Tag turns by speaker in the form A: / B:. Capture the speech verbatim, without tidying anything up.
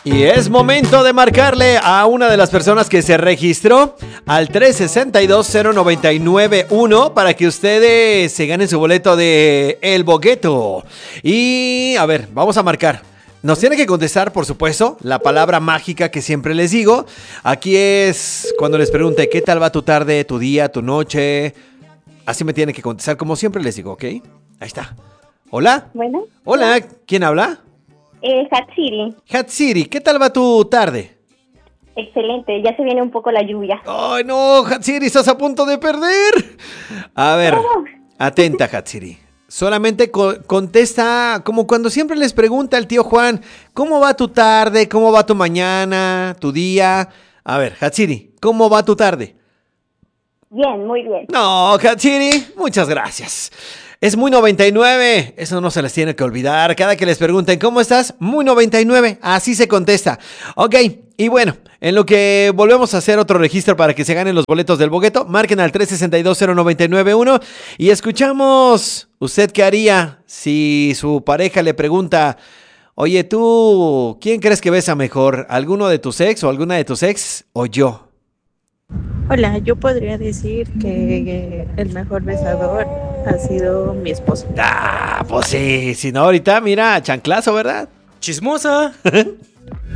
A: Y es momento de marcarle a una de las personas que se registró al tres seis dos, cero nueve nueve uno para que ustedes se ganen su boleto de El Bogueto. Y a ver, vamos a marcar. Nos tiene que contestar, por supuesto, la palabra mágica que siempre les digo. Aquí es cuando les pregunte qué tal va tu tarde, tu día, tu noche. Así me tiene que contestar, como siempre les digo, ¿ok? Ahí está. Hola.
B: Bueno.
A: Hola, ¿quién habla?
B: Eh, Hatsiri.
A: Hatsiri, ¿qué tal va tu tarde?
B: Excelente, ya se viene un poco la lluvia.
A: ¡Ay, no, Hatsiri, estás a punto de perder! A ver,
B: ¿Cómo?
A: atenta, Hatsiri. Solamente co- contesta como cuando siempre les pregunta el tío Juan, ¿cómo va tu tarde? ¿Cómo va tu mañana? ¿Tu día? A ver, Hatsiri, ¿cómo va tu tarde?
B: Bien, muy bien.
A: No, Hatsiri, muchas gracias. Es muy noventa y nueve, eso no se les tiene que olvidar. Cada que les pregunten, ¿cómo estás? Muy noventa y nueve, así se contesta. Ok, y bueno, en lo que volvemos a hacer otro registro para que se ganen los boletos del Bogueto, marquen al tres seis dos, cero nueve nueve uno y escuchamos, ¿usted qué haría si su pareja le pregunta, oye, tú, ¿quién crees que besa mejor? ¿Alguno de tus ex o alguna de tus ex o yo?
C: Hola, yo podría decir que el mejor besador ha sido mi esposo.
A: Ah, pues sí, si no ahorita, mira, chanclazo, ¿verdad?
D: Chismosa.